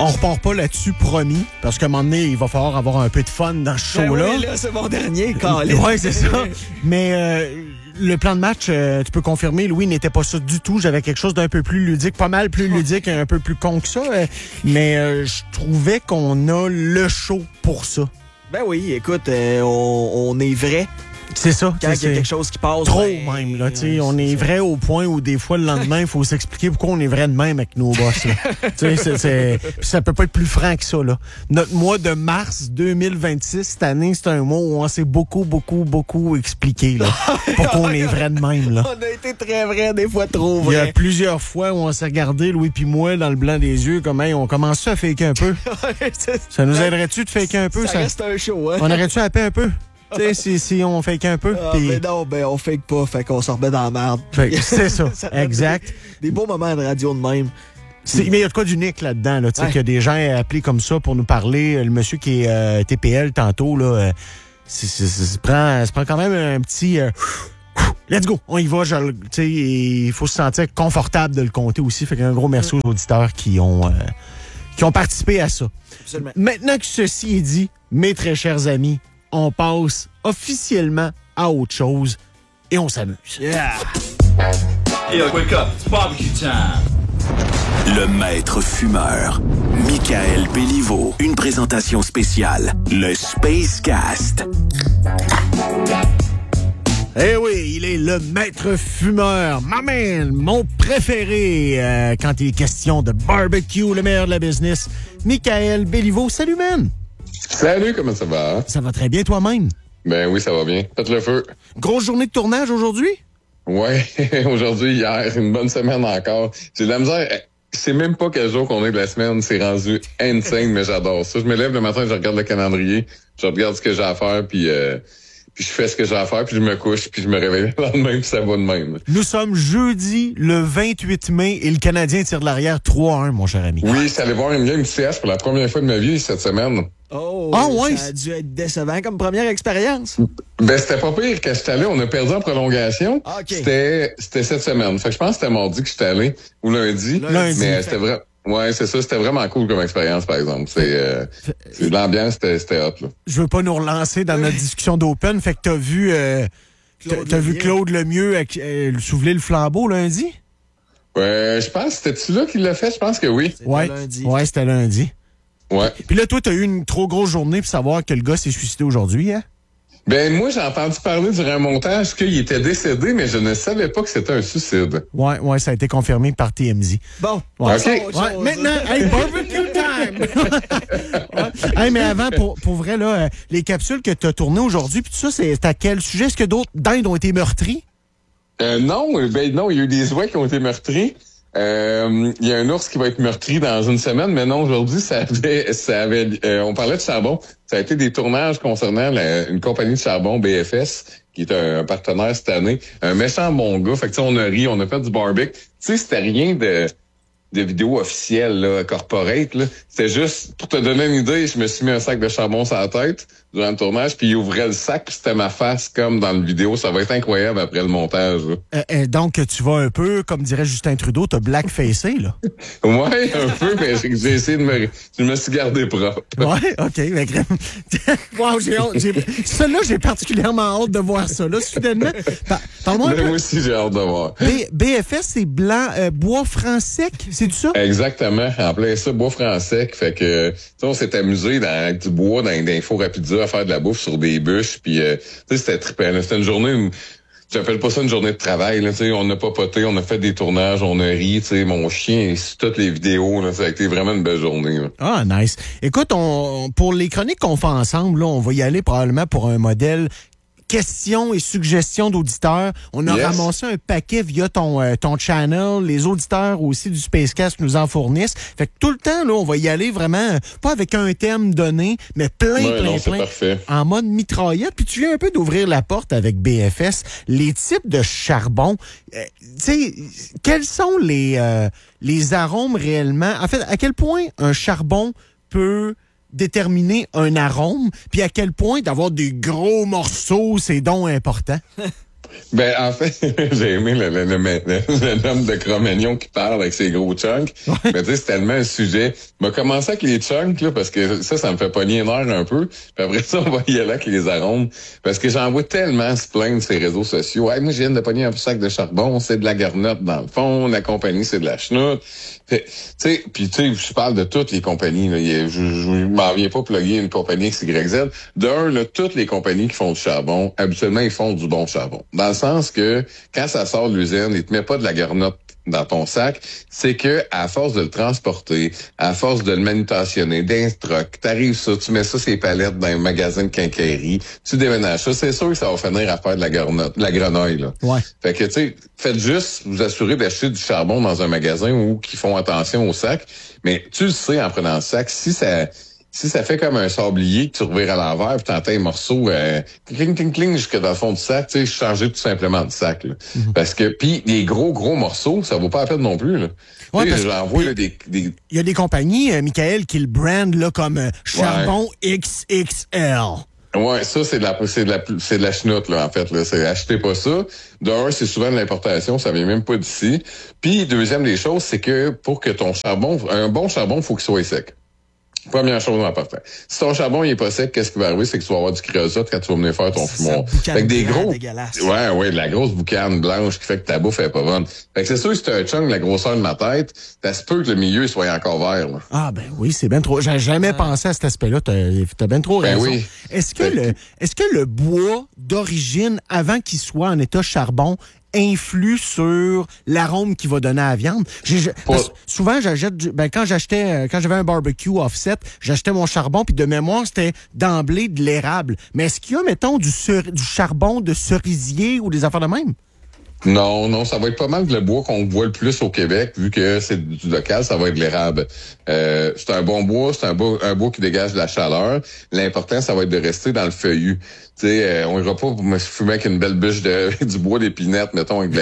On repart pas là-dessus, promis, parce qu'à un moment donné, il va falloir avoir un peu de fun dans ce show-là. Oui, là, c'est mon dernier, Colin. Oui, c'est ça. Mais le plan de match, tu peux confirmer, Louis, n'était pas ça du tout. J'avais quelque chose d'un peu plus ludique, pas mal plus ludique et un peu plus con que ça. Mais je trouvais qu'on a le show pour ça. Ben oui, écoute, on est vrai. C'est ça. Quand il y a quelque chose qui passe. Trop même, là. On est vrai au point où des fois, le lendemain, il faut s'expliquer pourquoi on est vrai de même avec nos boss, là. Ça peut pas être plus franc que ça, là. Notre mois de mars 2026, cette année, c'est un mois où on s'est beaucoup expliqué, là. Pourquoi on est vrai de même, là. On a été très vrai, des fois trop vrai. Il y a plusieurs fois où on s'est regardé, Louis puis moi, dans le blanc des yeux, comme, hey, on commence à faker un peu. Ça nous aiderait-tu de faker un peu? Ça reste un show, hein? On aurait-tu à paix un peu? Tu sais, si on fake un peu. Mais non, on fake pas, fait qu'on se remet dans la merde. C'est ça, exact. Des beaux moments de radio de même. Mais il y a de quoi d'unique là-dedans, là, tu sais, qu'il y a des gens appelés comme ça pour nous parler. Le monsieur qui est TPL tantôt, là, ça prend quand même un petit... let's go, on y va. Il faut se sentir confortable de le compter aussi. Fait qu'un gros merci aux auditeurs qui ont participé à ça. Absolument. Maintenant que ceci est dit, mes très chers amis, on passe officiellement à autre chose et on s'amuse. Yeah! Hey, wake up, it's barbecue time! Le maître fumeur, Michael Béliveau. Une présentation spéciale, le Space Cast. Eh oui, il est le maître fumeur, my man, mon préféré quand il est question de barbecue, le meilleur de la business, Michael Béliveau. Salut, man! Salut, comment ça va? Ça va très bien toi-même? Ben oui, ça va bien. Faites le feu. Grosse journée de tournage aujourd'hui? Ouais, aujourd'hui, hier, une bonne semaine encore. J'ai de la misère. Je sais même pas quel jour qu'on est de la semaine. C'est rendu insane, mais j'adore ça. Je me lève le matin, je regarde le calendrier, je regarde ce que j'ai à faire, puis je fais ce que j'ai à faire, puis je me couche, puis je me réveille le lendemain, puis ça va de même. Nous sommes jeudi, le 28 mai, et le Canadien tire de l'arrière 3-1, mon cher ami. Oui, je suis allé voir une game du CH pour la première fois de ma vie cette semaine. Oh, ouais. Ça a dû être décevant comme première expérience. Ben, c'était pas pire. Quand j'étais allé, on a perdu en prolongation. Ah, OK. C'était cette semaine. Fait que je pense que c'était mardi que j'étais allé, ou lundi. Mais c'était vrai. Ouais, c'est ça. C'était vraiment cool comme expérience, par exemple. C'est l'ambiance, c'était hot, là. Je veux pas nous relancer dans notre discussion d'Open. Fait que t'as vu Claude Lemieux soulever le flambeau lundi? Je pense, c'était-tu là qu'il l'a fait? Je pense que oui. Ouais, lundi. Ouais, c'était lundi. Ouais. Puis là, toi, t'as eu une trop grosse journée pour savoir que le gars s'est suicidé aujourd'hui, hein? Ben, moi, j'ai entendu parler durant un montage qu'il était décédé, mais je ne savais pas que c'était un suicide. Ouais, ça a été confirmé par TMZ. Bon. Ouais. OK. Ouais, maintenant, hey, barbecue time! Ouais. Hey, mais avant, pour vrai, là, les capsules que tu as tournées aujourd'hui, puis tout ça, c'est à quel sujet? Est-ce que d'autres dindes ont été meurtris? Non, il y a eu des oies qui ont été meurtris. Il y a un ours qui va être meurtri dans une semaine, mais non, aujourd'hui, on parlait de charbon. Ça a été des tournages concernant une compagnie de charbon, BFS, qui est un partenaire cette année. Un méchant bon gars. Fait que, on a ri, on a fait du barbecue. Tu sais, c'était rien de vidéo officielle, là, corporate, là. C'était juste, pour te donner une idée, je me suis mis un sac de charbon sur la tête durant le tournage, puis il ouvrait le sac, puis c'était ma face comme dans le vidéo. Ça va être incroyable après le montage, là. Donc, tu vas un peu, comme dirait Justin Trudeau, t'as blackfacé, là. Ouais, un peu, mais j'ai essayé je me suis gardé propre. Ouais, OK. Mais... wow, Celle-là, j'ai particulièrement hâte de voir ça, là, soudainement. Parle-moi un peu. Moi aussi, j'ai hâte de voir. BFS, c'est blanc, bois franc sec, c'est ça? Exactement. En plein ça, bois franc sec. Fait que, on s'est amusé avec du bois, dans des fours à pizza, à faire de la bouffe sur des bûches. Puis, c'était trippant. C'était une journée où, j'appelle pas ça une journée de travail, là. On a papoté, on a fait des tournages, on a ri. Mon chien, sur toutes les vidéos, là, ça a été vraiment une belle journée, là. Ah, nice. Écoute, pour les chroniques qu'on fait ensemble, là, on va y aller probablement pour un modèle questions et suggestions d'auditeurs. On a ramassé un paquet via ton channel. Les auditeurs aussi du Spacecast nous en fournissent. Fait que tout le temps, là, on va y aller vraiment, pas avec un thème donné, mais plein. Parfait. En mode mitraillette. Puis tu viens un peu d'ouvrir la porte avec BFS. Les types de charbon, tu sais, quels sont les arômes réellement? En fait, à quel point un charbon peut déterminer un arôme, puis à quel point d'avoir des gros morceaux, c'est donc important? Ben, en fait, j'ai aimé le homme de Cro-Magnon qui parle avec ses gros chunks. Mais tu sais, c'est tellement un sujet. Je vais commencer avec les chunks, là, parce que ça me fait pogner les nerfs un peu. Puis après ça, on va y aller avec les arômes. Parce que j'en vois tellement se plaindre sur les réseaux sociaux. Hey, moi, je viens de pogner un sac de charbon, c'est de la garnotte dans le fond. La compagnie, c'est de la chenoute. Tu sais, je parle de toutes les compagnies, là. Je m'en viens pas plugger une compagnie XYZ. D'un, là, toutes les compagnies qui font du charbon, habituellement, ils font du bon charbon. Dans le sens que, quand ça sort de l'usine, ils te mettent pas de la garnotte dans ton sac, c'est que à force de le transporter, à force de le manutentionner, d'un truck, t'arrives ça, tu mets ça sur les palettes dans un magasin de quincaillerie, tu déménages ça, c'est sûr que ça va finir à faire de la grenouille, là. Ouais. Fait que, tu sais, faites juste vous assurer d'acheter du charbon dans un magasin où qui font attention au sac, mais tu le sais en prenant le sac, si ça fait comme un sablier que tu revires à l'envers, puis t'entends un morceau cling, cling, cling jusque dans le fond du sac, tu sais, changer tout simplement de sac. Là. Mm-hmm. Parce que, puis les gros morceaux, ça vaut pas la peine non plus. Là. Ouais, j'en vois là, des... Il y a des compagnies, Michael, qui le brandent là, comme charbon XXL. Ouais, ça, c'est de la chenoute, là, en fait, là. Achetez pas ça. D'un, c'est souvent de l'importation, ça vient même pas d'ici. Puis, deuxième des choses, c'est que pour que ton charbon, un bon charbon, faut qu'il soit sec. Première chose en partant. Si ton charbon il est pas sec, qu'est-ce qui va arriver? C'est que tu vas avoir du créosote quand tu vas venir faire ton fumoir. Fait que des gros. Ouais, de la grosse boucane blanche qui fait que ta bouffe est pas bonne. Fait que c'est sûr que si t'as un chunk de la grosseur de ma tête, ça se peut que le milieu soit encore vert, là. Ah, ben oui, c'est bien trop. J'ai jamais pensé à cet aspect-là. T'as bien trop raison. Oui. Est-ce que le bois d'origine, avant qu'il soit en état charbon, influe sur l'arôme qu'il va donner à la viande? Souvent, quand j'avais un barbecue offset, j'achetais mon charbon, puis de mémoire, c'était d'emblée de l'érable. Mais est-ce qu'il y a, mettons, du charbon de cerisier ou des affaires de même? Non, ça va être pas mal le bois qu'on voit le plus au Québec, vu que c'est du local, ça va être l'érable. C'est un bon bois, c'est un bois qui dégage de la chaleur. L'important, ça va être de rester dans le feuillu. Tu sais, on ira pas me fumer avec une belle bûche du bois d'épinette, mettons, avec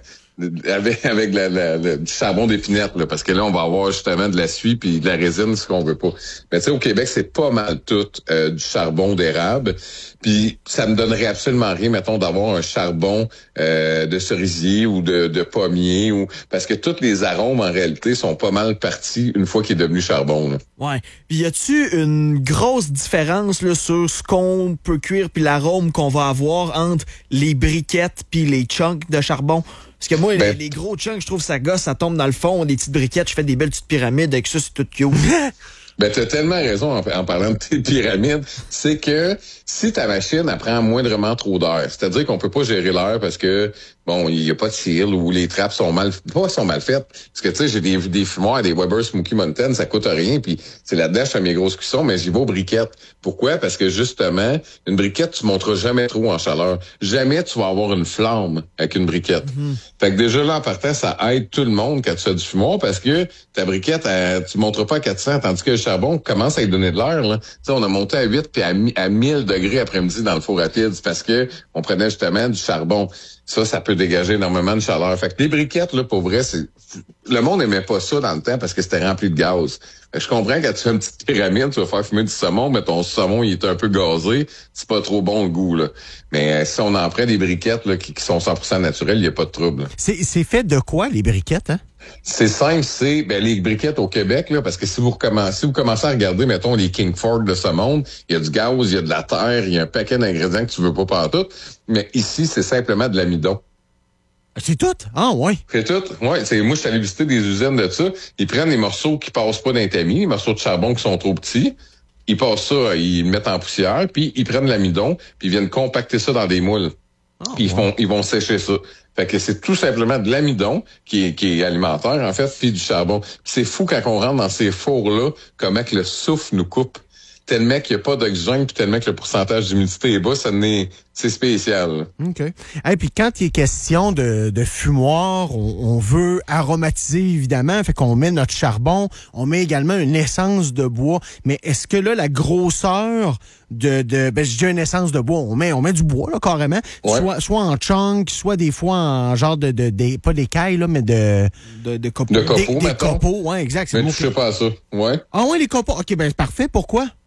du charbon d'épinette, là, parce que là, on va avoir justement de la suie puis de la résine, ce qu'on veut pas. Mais tu sais, au Québec, c'est pas mal tout du charbon d'érable. Puis ça me donnerait absolument rien, mettons, d'avoir un charbon de cerisier ou de pommier, parce que tous les arômes, en réalité, sont pas mal partis une fois qu'il est devenu charbon, là. Ouais. Puis y a-tu une grosse différence là, sur ce qu'on peut cuire puis l'arôme qu'on va avoir entre les briquettes puis les chunks de charbon? Parce que moi, les gros chunks, je trouve ça gosse, ça tombe dans le fond, des petites briquettes, je fais des belles petites pyramides avec ça, c'est tout cute. Ben, t'as tellement raison en parlant de tes pyramides. C'est que si ta machine, elle prend moindrement trop d'air, c'est-à-dire qu'on peut pas gérer l'air parce que, bon, il y a pas de seal ou les trappes sont mal faites. Parce que, tu sais, j'ai des fumoirs, des Weber Smoky Mountain, ça coûte rien, puis c'est là-dedans, je fais mes grosses cuissons, mais j'y vais aux briquettes. Pourquoi? Parce que, justement, une briquette, tu monteras jamais trop en chaleur. Jamais tu vas avoir une flamme avec une briquette. Mm-hmm. Fait que déjà, là, en partant, ça aide tout le monde quand tu fais du fumoir parce que ta briquette, tu monteras pas à 400, tandis que le charbon commence à y donner de l'air, là. Tu sais, on a monté à 8 puis à 1000 degrés après-midi dans le four rapide parce que on prenait justement du charbon. Ça peut dégager énormément de chaleur. Fait que les briquettes, là, pour vrai, le monde aimait pas ça dans le temps parce que c'était rempli de gaz. Fait que je comprends quand tu fais une petite pyramide, tu vas faire fumer du saumon, mais ton saumon, il est un peu gazé. C'est pas trop bon le goût, là. Mais si on en prend des briquettes, là, qui sont 100% naturelles, il y a pas de trouble, là. C'est fait de quoi, les briquettes, hein? C'est simple, c'est les briquettes au Québec, là, parce que si vous commencez à regarder, mettons, les Kingford de ce monde, il y a du gaz, il y a de la terre, il y a un paquet d'ingrédients que tu veux pas partout. Mais ici, c'est simplement de l'amidon. C'est tout? Ah, ouais. C'est tout? Ouais. Moi, je suis allé visiter des usines de ça. Ils prennent les morceaux qui passent pas d'un tamis, les morceaux de charbon qui sont trop petits. Ils passent ça, ils le mettent en poussière, puis ils prennent l'amidon, puis ils viennent compacter ça dans des moules. Puis ils vont sécher ça. Fait que c'est tout simplement de l'amidon qui est alimentaire, en fait, puis du charbon. Puis c'est fou quand on rentre dans ces fours-là, comment que le souffle nous coupe. Tellement qu'il n'y a pas d'oxygène, puis tellement que le pourcentage d'humidité est bas, c'est spécial, là. OK. Et puis quand il est question de fumoir, on veut aromatiser, évidemment, fait qu'on met notre charbon, on met également une essence de bois. Mais est-ce que là, la grosseur je dis une essence de bois, on met du bois, là, carrément, ouais. soit en chunk, soit des fois en genre pas d'écailles, là, mais de copeaux. De copeaux, des copeaux, ouais, exact. Mais tu sais pas à ça, ouais. Ah ouais, les copeaux. OK, ben c'est parfait. Pourquoi?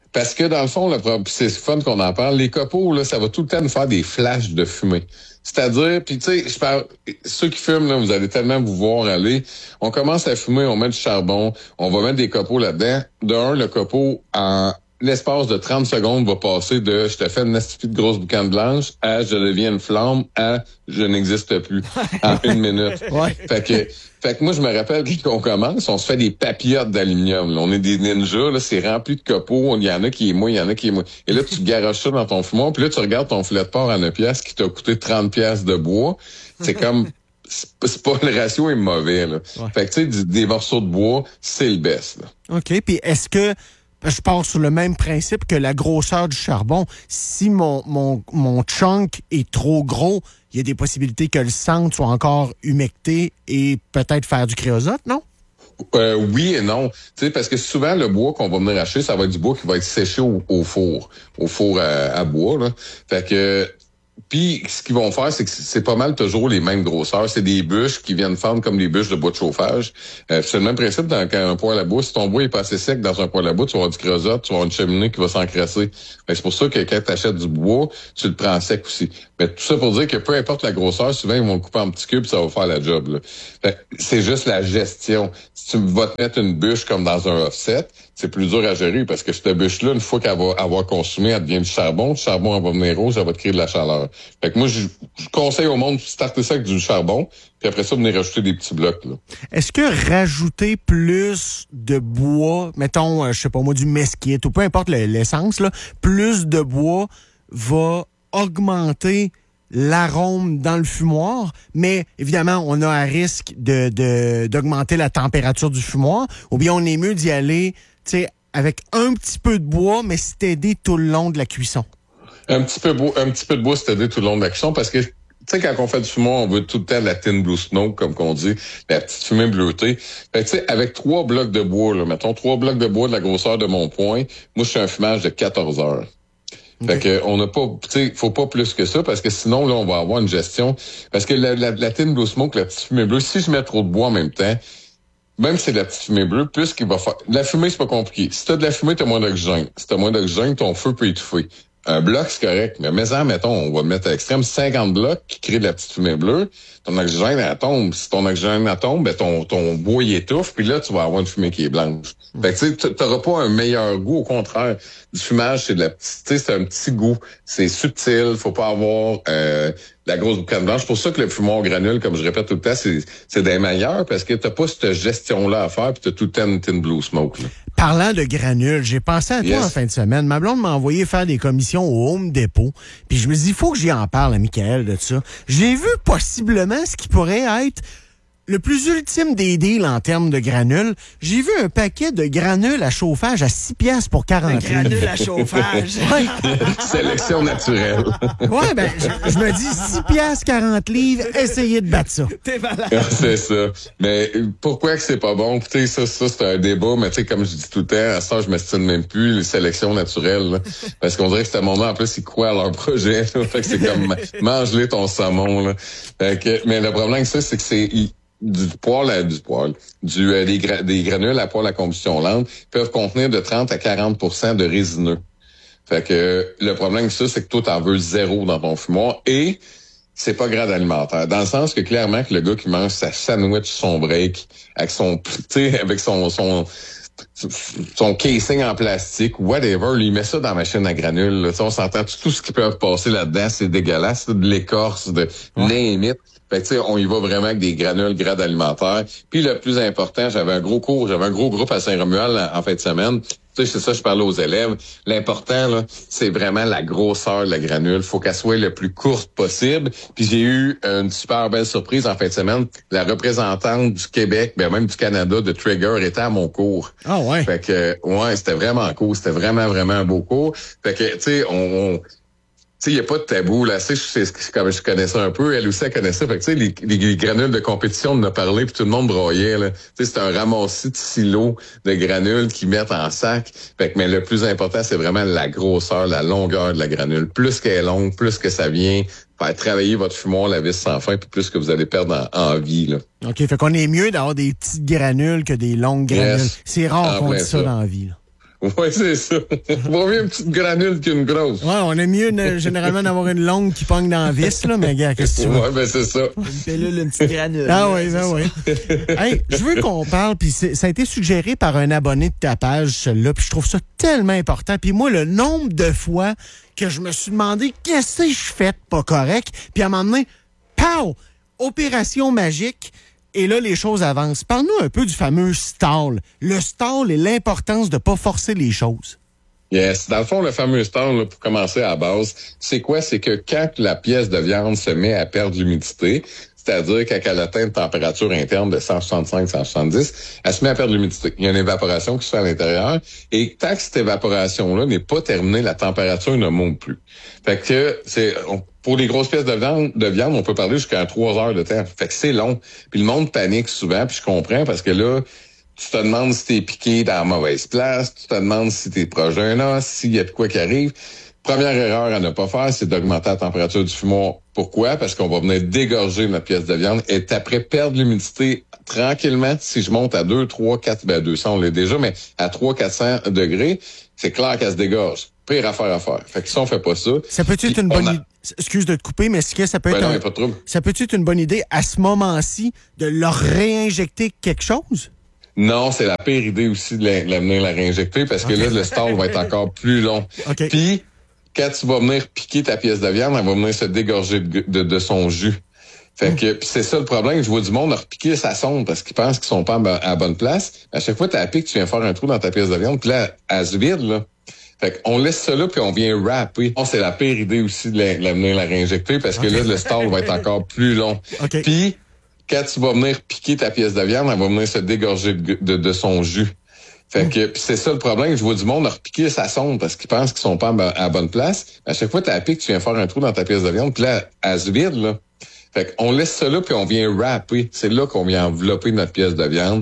Parce que dans le fond, c'est fun qu'on en parle, les copeaux, là, ça va tout le temps nous faire des flashs de fumée. C'est-à-dire, puis tu sais, je parle, ceux qui fument, là, vous allez tellement vous voir aller. On commence à fumer, on met du charbon, on va mettre des copeaux là-dedans. Le copeau, en l'espace de 30 secondes, va passer de « je te fais une stupide grosse boucane blanche » à « je deviens une flamme » à « je n'existe plus » en 1 minute. Ouais. Fait que moi, je me rappelle qu'on commence, on se fait des papillotes d'aluminium. Là. On est des ninjas, là, c'est rempli de copeaux. Il y en a qui est moins, il y en a qui est moins. Et là, tu garoches ça dans ton fumoir, puis là, tu regardes ton filet de porc à 9 piastres qui t'a coûté 30 piastres de bois. C'est comme... C'est pas, le ratio est mauvais, là. Ouais. Fait que, tu sais, des morceaux de bois, c'est le best, là. OK, puis est-ce que... Je pars sur le même principe que la grosseur du charbon. Si mon chunk est trop gros, il y a des possibilités que le centre soit encore humecté et peut-être faire du créosote, non? Oui et non. Tu sais, parce que souvent, le bois qu'on va venir acheter, ça va être du bois qui va être séché au four à bois, là. Fait que... Puis, ce qu'ils vont faire, c'est que c'est pas mal toujours les mêmes grosseurs. C'est des bûches qui viennent fendre comme des bûches de bois de chauffage. C'est le même principe dans un poêle à bois. Si ton bois est pas assez sec dans un poêle à bois, tu vas avoir du créosote, tu vas avoir une cheminée qui va s'encrasser. C'est pour ça que quand tu achètes du bois, tu le prends sec aussi. Mais tout ça pour dire que peu importe la grosseur, souvent, ils vont le couper en petits cubes, ça va faire la job, là. Fait que c'est juste la gestion. Si tu vas te mettre une bûche comme dans un offset, c'est plus dur à gérer parce que cette bûche-là, une fois qu'elle va avoir consumé, elle devient du charbon. Le charbon, elle va venir rouge, elle va te créer de la chaleur. Fait que moi, je conseille au monde de starter ça avec du charbon, puis après ça, venir rajouter des petits blocs, là. Est-ce que rajouter plus de bois, mettons, je sais pas moi, du mesquite, ou peu importe l'essence, là, plus de bois va augmenter l'arôme dans le fumoir, mais évidemment, on a un risque d'augmenter la température du fumoir, ou bien on est mieux d'y aller, tu sais, avec un petit peu de bois, mais s'aider tout le long de la cuisson? Un petit peu de bois s'aider tout le long de la cuisson, parce que, tu sais, quand on fait du fumoir, on veut tout le temps de la thin blue smoke, comme qu'on dit, la petite fumée bleutée. Fait que, tu sais, avec 3 blocs de bois, là, mettons 3 blocs de bois de la grosseur de mon poing, moi, je fais un fumage de 14 heures. Fait que on n'a pas, tu sais, faut pas plus que ça parce que sinon là on va avoir une gestion parce que la thin blue smoke, la petite fumée bleue, si je mets trop de bois en même temps, même si c'est de la petite fumée bleue, plus qu'il va faire. La fumée c'est pas compliqué. Si t'as de la fumée, t'as moins d'oxygène. Si t'as moins d'oxygène, ton feu peut étouffer. Un bloc c'est correct, mais mettons, on va mettre à l'extrême 50 blocs qui créent de la petite fumée bleue. Ton oxygène elle tombe. Si ton oxygène elle tombe, ben ton bois il étouffe, puis là tu vas avoir une fumée qui est blanche. Fait que tu sais, t'auras pas un meilleur goût, au contraire. Du fumage, c'est de la petite, tu sais, c'est un petit goût. C'est subtil, faut pas avoir la grosse boucane blanche. C'est pour ça que le fumoir au granule, comme je répète tout le temps, c'est des meilleurs parce que t'as pas cette gestion-là à faire, puis t'as tout le temps une thin blue smoke, là. Parlant de granules, j'ai pensé à toi en fin de semaine. Ma blonde m'a envoyé faire des commissions au Home Depot. Puis je me dis, il faut que j'y en parle à Michael de ça. J'ai vu possiblement ce qui pourrait être le plus ultime des deals en termes de granules. J'ai vu un paquet de granules à chauffage à 6 piastres pour 40 livres. Granules à chauffage. Ouais. Sélection naturelle. Ouais, ben, je me dis 6 piastres, 40 livres, essayez de battre ça. T'es malade. C'est ça. Mais pourquoi que c'est pas bon? Écoutez, ça c'est un débat, mais tu sais, comme je dis tout le temps, à ça, je m'estime même plus les sélections naturelles, là. Parce qu'on dirait que ce moment, en plus, ils croient à leur projet, là. Fait que c'est comme, mange-les ton saumon, là. Mais le problème, c'est que c'est des granules à poêle à combustion lente peuvent contenir de 30 à 40% de résineux. Fait que le problème c'est que toi, t'en veux 0 dans ton fumoir et c'est pas grade alimentaire. Dans le sens que clairement que le gars qui mange sa sandwich, son break, avec son casing en plastique, whatever, il met ça dans la machine à granules. Là. On s'entend tout ce qui peut passer là-dedans, c'est dégueulasse, de l'écorce, de limite. Fait que tu sais, on y va vraiment avec des granules grade alimentaire. Puis le plus important, j'avais un gros groupe à Saint-Romuald en fin de semaine. Tu sais, c'est ça, je parlais aux élèves. L'important, là, c'est vraiment la grosseur de la granule. Faut qu'elle soit le plus courte possible. Puis j'ai eu une super belle surprise en fin de semaine. La représentante du Québec, ben même du Canada, de Trigger, était à mon cours. Ah ouais. Fait que, ouais, c'était vraiment cool. C'était vraiment, vraiment un beau cours. Fait que, tu sais, tu sais, il n'y a pas de tabou, là. Tu sais, comme je connais ça un peu, elle aussi, elle connaît ça. Fait que, tu sais, les granules de compétition, on en a parlé, puis tout le monde broyait, là. Tu sais, c'est un ramassis de silos de granules qu'ils mettent en sac. Fait que, mais le plus important, c'est vraiment la grosseur, la longueur de la granule. Plus qu'elle est longue, plus que ça vient faire travailler votre fumoir, la vis sans fin, puis plus que vous allez perdre en vie, là. OK, fait qu'on est mieux d'avoir des petites granules que des longues granules. Yes. C'est rare qu'on dise ça dans la vie, là. Oui, c'est ça. Vaut mieux une petite granule qu'une grosse. Ouais, on aime mieux généralement d'avoir une longue qui pogne dans la vis, là, mais gars, qu'est-ce que tu veux? Ouais, ben c'est ça. Une pilule, une petite granule. Ah oui, ben oui. Hey, je veux qu'on parle, puis ça a été suggéré par un abonné de ta page, celle-là, puis je trouve ça tellement important. Puis moi, le nombre de fois que je me suis demandé qu'est-ce que je fais de pas correct, puis à un moment donné, pow! Opération magique. Et là, les choses avancent. Parle-nous un peu du fameux stall. Le stall et l'importance de ne pas forcer les choses. Yes. Dans le fond, le fameux stall, là, pour commencer à la base, c'est quoi? C'est que quand la pièce de viande se met à perdre l'humidité, c'est-à-dire quand elle atteint une température interne de 165-170, elle se met à perdre l'humidité. Il y a une évaporation qui se fait à l'intérieur. Et tant que cette évaporation-là n'est pas terminée, la température ne monte plus. Fait que pour les grosses pièces de viande, on peut parler jusqu'à 3 heures de temps. Fait que c'est long. Puis le monde panique souvent, puis je comprends parce que là, tu te demandes si t'es piqué dans la mauvaise place, tu te demandes si t'es proche d'un os, s'il y a de quoi qui arrive. Première erreur à ne pas faire, c'est d'augmenter la température du fumoir. Pourquoi? Parce qu'on va venir dégorger notre pièce de viande et après perdre l'humidité tranquillement. Si je monte à 2, 3, 4, 200, on l'est déjà, mais à 300, 400 degrés, c'est clair qu'elle se dégorge. Pire affaire à faire. Fait que si on fait pas ça... Ça peut être une bonne idée... Excuse de te couper, mais est-ce que ça peut être... Non, pas de trouble. Ça peut être une bonne idée, à ce moment-ci, de leur réinjecter quelque chose? Non, c'est la pire idée aussi de venir la réinjecter parce que là, le stall va être encore plus long. Okay. Puis, quand tu vas venir piquer ta pièce de viande, elle va venir se dégorger de son jus. Fait que pis c'est ça le problème. Je vois du monde leur piquer sa sonde parce qu'ils pensent qu'ils sont pas à la bonne place. À chaque fois que tu la piques, tu viens faire un trou dans ta pièce de viande, puis là, elle se vide, là. Fait qu'on laisse ça là, puis on vient wrapper. C'est la pire idée aussi de venir la réinjecter parce que là, le stall va être encore plus long. Okay. Puis, quand tu vas venir piquer ta pièce de viande, elle va venir se dégorger de son jus. Fait que pis c'est ça le problème. Je vois du monde leur piquer sa sonde parce qu'ils pensent qu'ils sont pas à la bonne place. À chaque fois que tu la piques, tu viens faire un trou dans ta pièce de viande, puis là, elle se vide, là. Fait qu'on laisse ça là, puis on vient wrapper. C'est là qu'on vient envelopper notre pièce de viande.